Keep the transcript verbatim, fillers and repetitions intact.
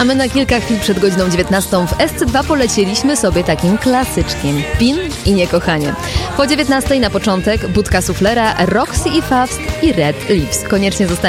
A my na kilka chwil przed godziną dziewiętnastą w S C dwa polecieliśmy sobie takim klasyczkiem. Pin i niekochanie. Po dziewiętnastej na początek Budka Suflera, Roxy i Fawst i Red Lips. Koniecznie zostańcie